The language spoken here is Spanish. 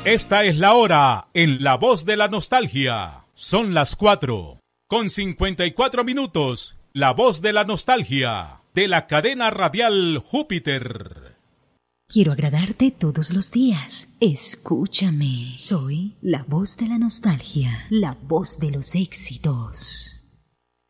Esta es la hora en La Voz de la Nostalgia. Son las 4:54. La Voz de la Nostalgia, de la cadena radial Júpiter. Quiero agradarte todos los días. Escúchame. Soy la voz de la nostalgia, la voz de los éxitos.